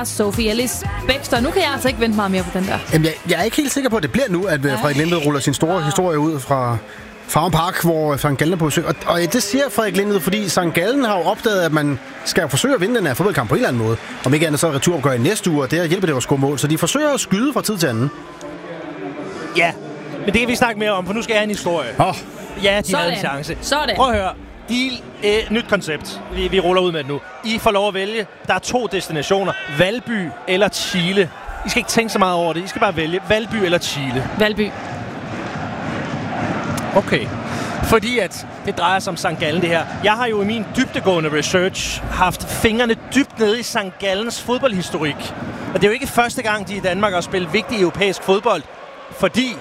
fra Sophie Ellis Bextor. Nu kan jeg altså ikke vente meget mere på den der. Jamen, jeg er ikke helt sikker på, at det bliver nu, at Frederik Lindved ruller sin store historie ud fra Farum Park, hvor St. Gallen er på besøg. Og det siger Frederik Lindved, fordi St. Gallen har jo opdaget, at man skal forsøge at vinde den her fodboldkamp på en eller anden måde. Om ikke andet så er returopgør i næste uge, og det hjælper det at score mål. Så de forsøger at skyde fra tid til anden. Ja, men det kan vi snakke mere om, for nu skal jeg have en historie. Ja, de havde en chance. Sådan. Prøv at høre. Nyt koncept. Vi ruller ud med det nu. I får lov at vælge. Der er 2 destinationer. Valby eller Chile. I skal ikke tænke så meget over det. I skal bare vælge. Valby eller Chile. Valby. Okay. Fordi at det drejer sig om St. Gallen, det her. Jeg har jo i min dybdegående research haft fingrene dybt nede i St. Gallens fodboldhistorik. Og det er jo ikke første gang, de i Danmark har spillet vigtig europæisk fodbold. Fordi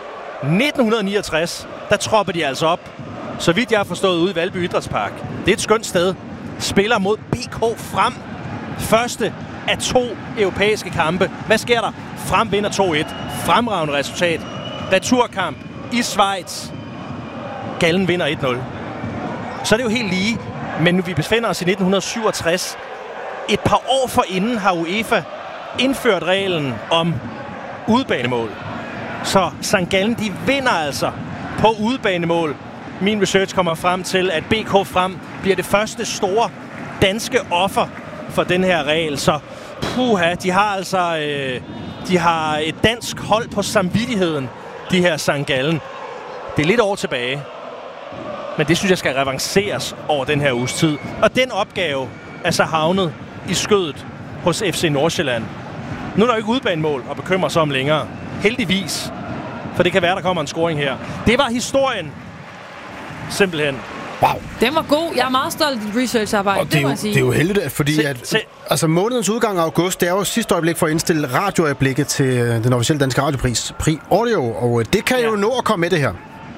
1969, der tropper de altså op, så vidt jeg har forstået, ude i Valby Idrætspark. Det er et skønt sted. Spiller mod BK Frem. Første af 2 europæiske kampe. Hvad sker der? Frem vinder 2-1. Fremragende resultat. Returkamp i Schweiz. Gallen vinder 1-0. Så er det jo helt lige. Men nu vi befinder os i 1967. Et par år forinden har UEFA indført reglen om udebanemål. Så St. Gallen, de vinder altså på udebanemål. Min research kommer frem til, at BK Frem bliver det første store danske offer for den her regel. Så puha, de har altså de har et dansk hold på samvittigheden, de her St. Gallen. Det er lidt år tilbage, men det synes jeg skal revanceres over den her uges tid. Og den opgave er så havnet i skødet hos FC Nordsjælland. Nu er der jo ikke udebanemål at bekymre sig om længere. Heldigvis. For det kan være, der kommer en scoring her. Det var historien. Simpelthen. Wow. Den var god. Jeg er meget stolt af dit researcharbejde, det må jeg sige. Det er jo heldigt, fordi altså månedens udgang af august, det er jo sidste øjeblik for at indstille radioøjeblikket til den officielle danske radiopris, Prix Audio, og det kan jo nå at komme med det her.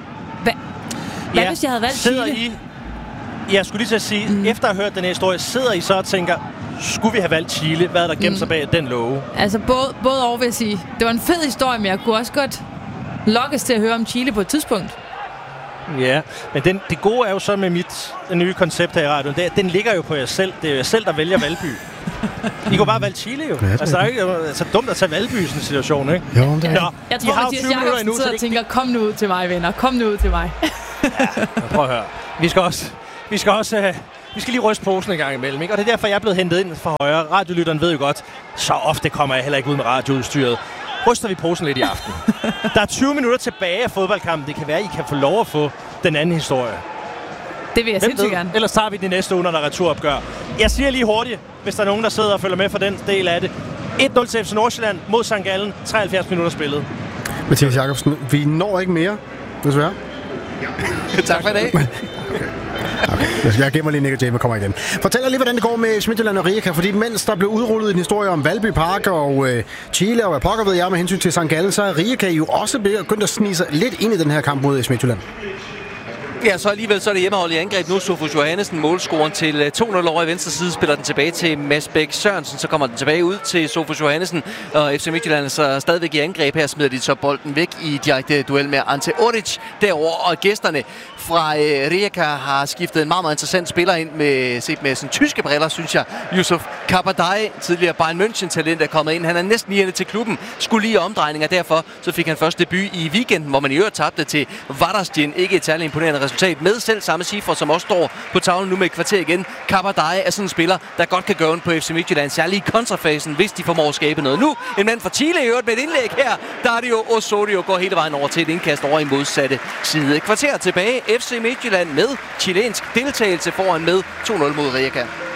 Hvad hvis jeg havde valgt Chile? Jeg skulle lige til at sige, efter at have hørt den her historie, sidder I så og tænker, skulle vi have valgt Chile? Hvad er der gemt sig bag den love? Altså både over vil jeg sige. Det var en fed historie, men jeg kunne også godt lokkes til at høre om Chile på et tidspunkt. Ja, men det gode er jo så med mit nye koncept her i radioen, den ligger jo på jer selv. Det er jo jer selv, der vælger Valby. I kunne bare valge Chile jo. Altså, der er ikke så dumt at tage Valby i sådan en situation, ikke? Jo, det er. Nå, jeg tror, Mathias Jakobsen sidder og tænker, kom nu ud til mig, venner. Kom nu ud til mig. Ja, prøv at høre. Vi skal lige ryste posen en gang imellem, ikke? Og det er derfor, jeg er blevet hentet ind fra højre. Radiolytteren ved jo godt, så ofte kommer jeg heller ikke ud med radioudstyret. Ryster vi posen lidt i aften. Der er 20 minutter tilbage af fodboldkampen. Det kan være, I kan få lov at få den anden historie. Det vil jeg sindssygt gerne. Ellers tager vi det næste uge, når der er returopgør. Jeg siger lige hurtigt, hvis der er nogen, der sidder og følger med for den del af det. 1-0 til FC Nordsjælland mod St. Gallen. 73 minutter spillet. Mathias Jakobsen, vi når ikke mere, desværre. Tak for i dag. Okay. Jeg gemmer lige Nick Jam og kommer igen. Fortæl lige, hvordan det går med Midtjylland og Rijeka, fordi mens der blev udrullet en historie om Valby Park og Chile og hvad pokker ved jeg med hensyn til St. Gallen, så er Rijeka jo også begyndt at snige sig lidt ind i den her kamp mod Midtjylland. Ja, så alligevel så er det hjemmehold i angreb nu. Sofus Johannesen, målscoren til 2-0 over i venstre side, spiller den tilbage til Mads Bæk Sørensen. Så kommer den tilbage ud til Sofus Johannesen, og FC Midtjylland så stadigvæk i angreb. Her smider de så bolden væk i direkte duel med Ante Oric derover, og gæsterne fra Rijeka har skiftet en meget, meget interessant spiller ind set med sådan tyske briller, synes jeg. Yusuf Kabadai, tidligere Bayern München-talent, er kommet ind. Han er næsten lige til klubben, skulle lige omdrejninger. Derfor så fik han først debut i weekenden, hvor man i øvrigt tabte til Vardasjin. Ikke et særligt imponerende resultat med selv samme cifre, som også står på tavlen nu med et kvarter igen. Kabadai er sådan en spiller, der godt kan gøre på FC Midtjylland, særligt i kontrafasen, hvis de formår at skabe noget. Nu en mand fra Chile i øvrigt med et indlæg her. Dario Osorio går hele vejen over til et indkast over i modsatte side. Et kvarter tilbage. FC Midtjylland med chilensk deltagelse foran med 2-0 mod Rijeka.